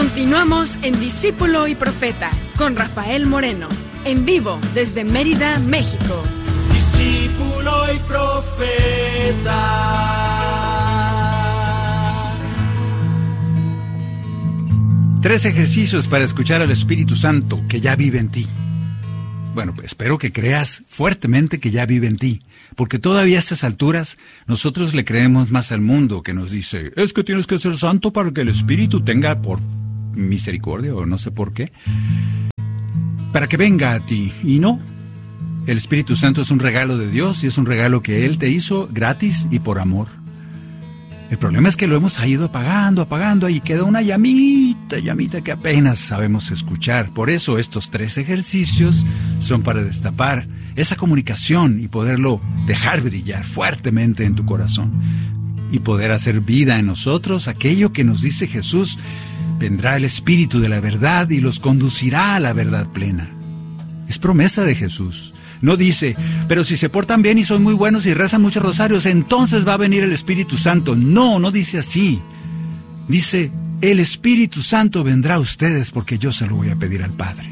Continuamos en Discípulo y Profeta con Rafael Moreno, en vivo desde Mérida, México. Discípulo y Profeta. Tres ejercicios para escuchar al Espíritu Santo que ya vive en ti. Bueno, pues espero que creas fuertemente que ya vive en ti, porque todavía a estas alturas nosotros le creemos más al mundo que nos dice, es que tienes que ser santo para que el Espíritu tenga por misericordia o no sé por qué, para que venga a ti. Y no, el Espíritu Santo es un regalo de Dios y es un regalo que Él te hizo gratis y por amor. El problema es que lo hemos ido apagando, y queda una llamita que apenas sabemos escuchar. Por eso estos tres ejercicios son para destapar esa comunicación y poderlo dejar brillar fuertemente en tu corazón. Y poder hacer vida en nosotros aquello que nos dice Jesús, vendrá el Espíritu de la verdad y los conducirá a la verdad plena. Es promesa de Jesús. No dice, pero si se portan bien y son muy buenos y rezan muchos rosarios, entonces va a venir el Espíritu Santo. No, no dice así. Dice, el Espíritu Santo vendrá a ustedes porque yo se lo voy a pedir al Padre.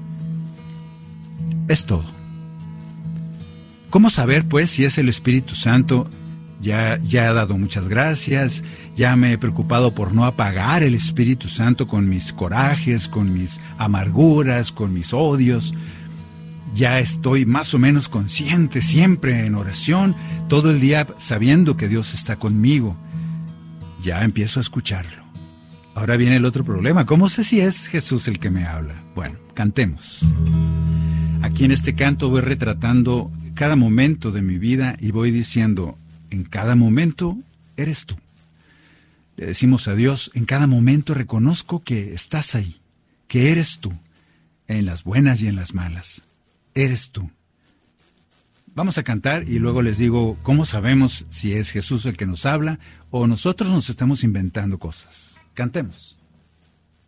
Es todo. ¿Cómo saber, pues, si es el Espíritu Santo? Ya he dado muchas gracias, ya me he preocupado por no apagar el Espíritu Santo con mis corajes, con mis amarguras, con mis odios. Ya estoy más o menos consciente, siempre en oración, todo el día sabiendo que Dios está conmigo. Ya empiezo a escucharlo. Ahora viene el otro problema. ¿Cómo sé si es Jesús el que me habla? Bueno, cantemos. Aquí en este canto voy retratando cada momento de mi vida y voy diciendo, en cada momento eres tú. Le decimos a Dios, en cada momento reconozco que estás ahí, que eres tú, en las buenas y en las malas. Eres tú. Vamos a cantar y luego les digo cómo sabemos si es Jesús el que nos habla o nosotros nos estamos inventando cosas. Cantemos.